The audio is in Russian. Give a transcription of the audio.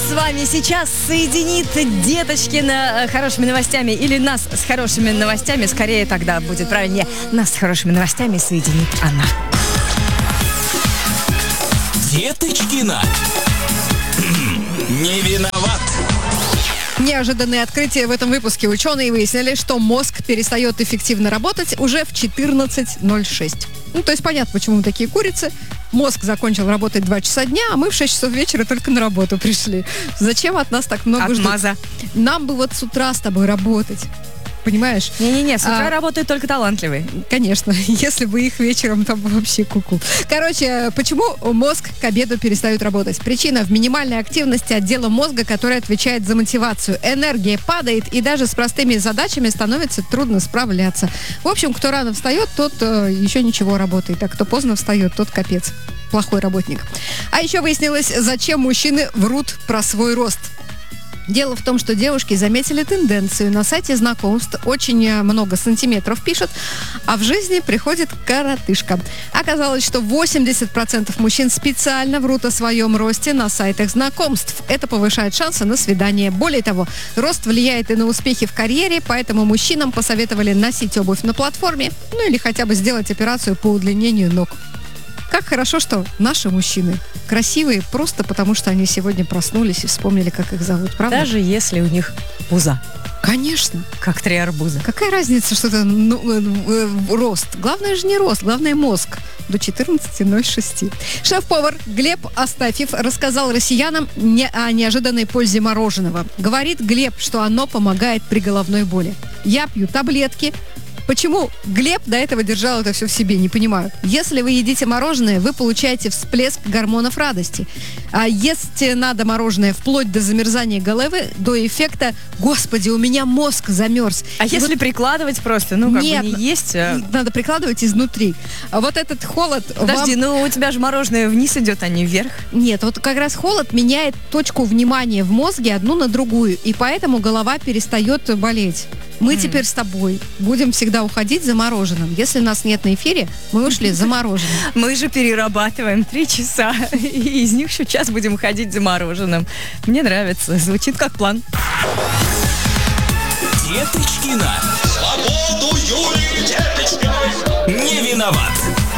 с вами сейчас соединит Деточкина хорошими новостями или нас с хорошими новостями, скорее тогда будет правильнее, нас с хорошими новостями соединит она. Деточкина. Не виноват. Неожиданные открытия в этом выпуске. Ученые выяснили, что мозг перестает эффективно работать уже в 14:06. То есть понятно, почему мы такие курицы. Мозг закончил работать 2 часа дня, а мы в 6 часов вечера только на работу пришли. Зачем от нас так много ждут? Отмаза. Нам бы вот с утра с тобой работать. Понимаешь? Не-не-не, с утра работают только талантливые. Конечно, если бы их вечером, там вообще куку. Короче, почему мозг к обеду перестает работать? Причина в минимальной активности отдела мозга, который отвечает за мотивацию. Энергия падает, и даже с простыми задачами становится трудно справляться. В общем, кто рано встает, тот еще ничего работает, а кто поздно встает, тот капец. Плохой работник. А еще выяснилось, зачем мужчины врут про свой рост. Дело в том, что девушки заметили тенденцию. На сайте знакомств очень много сантиметров пишут, а в жизни приходит коротышка. Оказалось, что 80% мужчин специально врут о своем росте на сайтах знакомств. Это повышает шансы на свидание. Более того, рост влияет и на успехи в карьере, поэтому мужчинам посоветовали носить обувь на платформе, или хотя бы сделать операцию по удлинению ног. Как хорошо, что наши мужчины красивые просто потому, что они сегодня проснулись и вспомнили, как их зовут, правда? Даже если у них пузо. Конечно. Как 3 арбуза. Какая разница, что это рост? Главное же не рост, главное мозг. До 14:06. Шеф-повар Глеб Астафьев рассказал россиянам о неожиданной пользе мороженого. Говорит Глеб, что оно помогает при головной боли. Я пью таблетки. Почему Глеб до этого держал это все в себе, не понимаю. Если вы едите мороженое, вы получаете всплеск гормонов радости. А есть надо мороженое вплоть до замерзания головы, до эффекта «Господи, у меня мозг замерз». А если вот прикладывать просто, нет, бы не есть? Надо прикладывать изнутри. А вот этот холод... Подожди, у тебя же мороженое вниз идет, а не вверх. Нет, вот как раз холод меняет точку внимания в мозге одну на другую, и поэтому голова перестает болеть. Мы теперь с тобой будем всегда уходить за мороженым. Если нас нет на эфире, мы ушли за мороженым. Мы же перерабатываем 3 часа, и из них еще час будем ходить за мороженым. Мне нравится, звучит как план. Деточкина. Свободу Юлии Деточкиной. Не виноват.